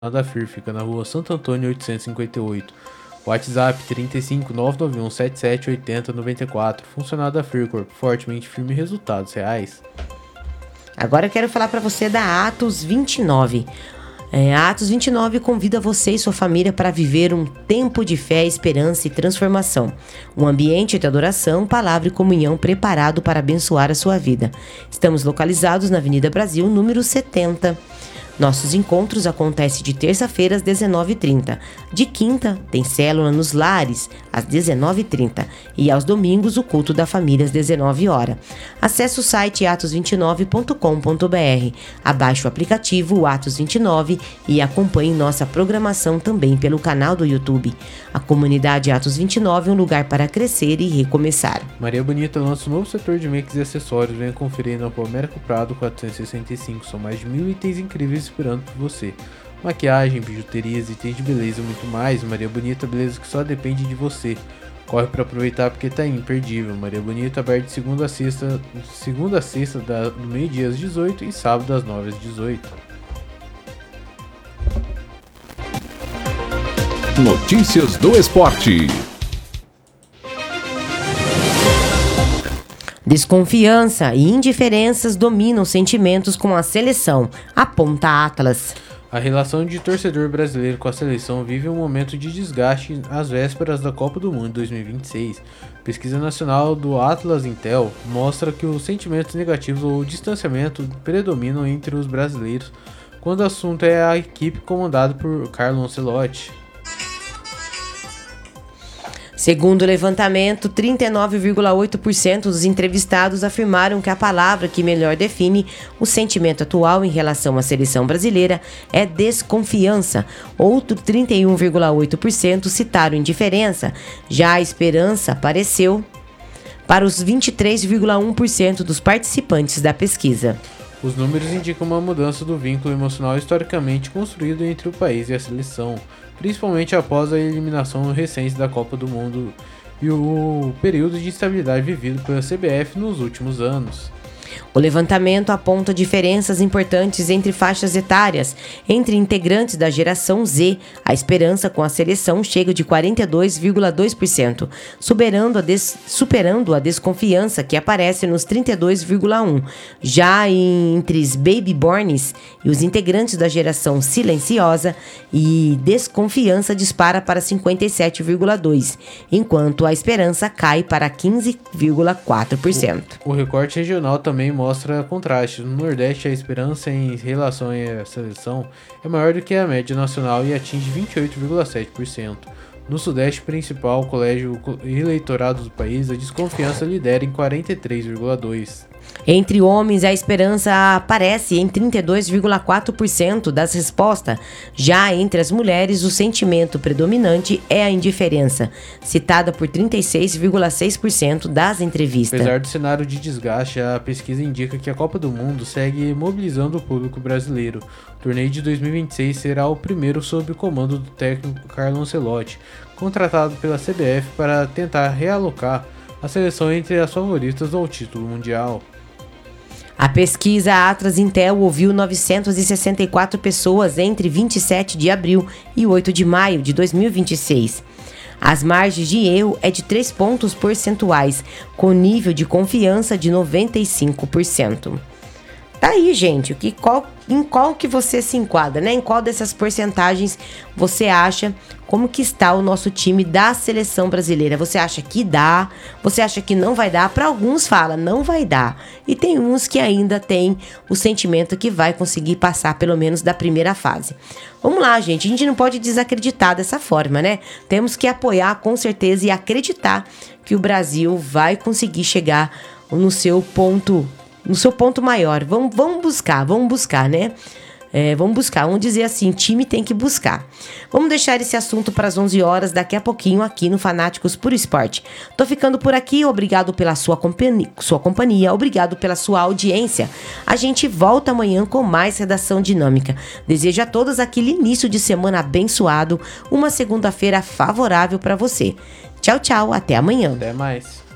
da FIR, fica na rua Santo Antônio 858. WhatsApp 35 991 77 80 94. Funcionário da FIR Corp, fortemente firme, resultados reais. Agora eu quero falar para você da Atos 29. A Atos 29 convida você e sua família para viver um tempo de fé, esperança e transformação. Um ambiente de adoração, palavra e comunhão preparado para abençoar a sua vida. Estamos localizados na Avenida Brasil, número 70. Nossos encontros acontecem de terça-feira às 19h30. De quinta, tem célula nos lares, às 19h30. E aos domingos, o culto da família, às 19h. Acesse o site atos29.com.br. Abaixe o aplicativo Atos 29 e acompanhe nossa programação também pelo canal do YouTube. A comunidade Atos 29 é um lugar para crescer e recomeçar. Maria Bonita lança um novo setor de makes e acessórios. Venha conferir na Rua Américo Prado 465. São mais de 1.000 itens incríveis esperando por você. Maquiagem, bijuterias, itens de beleza e muito mais. Maria Bonita, beleza que só depende de você. Corre para aproveitar porque tá imperdível. Maria Bonita aberta de segunda a sexta do meio-dia às 18 e sábado das 9 às 18. Notícias do esporte. Desconfiança e indiferenças dominam sentimentos com a seleção, aponta Atlas. A relação de torcedor brasileiro com a seleção vive um momento de desgaste às vésperas da Copa do Mundo 2026. Pesquisa nacional do Atlas Intel mostra que os sentimentos negativos ou distanciamento predominam entre os brasileiros quando o assunto é a equipe comandada por Carlo Ancelotti. Segundo o levantamento, 39,8% dos entrevistados afirmaram que a palavra que melhor define o sentimento atual em relação à seleção brasileira é desconfiança. Outro 31,8% citaram indiferença. Já a esperança apareceu para os 23,1% dos participantes da pesquisa. Os números indicam uma mudança do vínculo emocional historicamente construído entre o país e a seleção, principalmente após a eliminação recente da Copa do Mundo e o período de instabilidade vivido pela CBF nos últimos anos. O levantamento aponta diferenças importantes entre faixas etárias. Entre integrantes da geração Z, a esperança com a seleção chega de 42,2%, superando a desconfiança que aparece nos 32,1%. Já entre os babyborns e os integrantes da geração silenciosa, e desconfiança dispara para 57,2%, enquanto a esperança cai para 15,4%. O recorte regional também mostra contraste. No Nordeste, a esperança em relação à seleção é maior do que a média nacional e atinge 28,7%. No Sudeste, principal colégio eleitorado do país, a desconfiança lidera em 43,2%. Entre homens, a esperança aparece em 32,4% das respostas. Já entre as mulheres, o sentimento predominante é a indiferença, citada por 36,6% das entrevistas. Apesar do cenário de desgaste, a pesquisa indica que a Copa do Mundo segue mobilizando o público brasileiro. O torneio de 2026 será o primeiro sob o comando do técnico Carlo Ancelotti, contratado pela CBF para tentar realocar a seleção entre as favoritas ao título mundial. A pesquisa Atlas Intel ouviu 964 pessoas entre 27 de abril e 8 de maio de 2026. As margens de erro é de 3 pontos percentuais, com nível de confiança de 95%. Tá aí, gente, em qual que você se enquadra, né? Em qual dessas porcentagens você acha como que está o nosso time da seleção brasileira? Você acha que dá? Você acha que não vai dar? Para alguns fala, não vai dar. E tem uns que ainda tem o sentimento que vai conseguir passar pelo menos da primeira fase. Vamos lá, gente, a gente não pode desacreditar dessa forma, né? Temos que apoiar com certeza e acreditar que o Brasil vai conseguir chegar no seu ponto maior. Vamos buscar, né? Vamos dizer assim, time tem que buscar. Vamos deixar esse assunto para as 11 horas, daqui a pouquinho, aqui no Fanáticos por Esporte. Tô ficando por aqui, obrigado pela sua companhia, obrigado pela sua audiência. A gente volta amanhã com mais Redação Dinâmica. Desejo a todos aquele início de semana abençoado, uma segunda-feira favorável para você. Tchau, tchau, até amanhã. Até mais.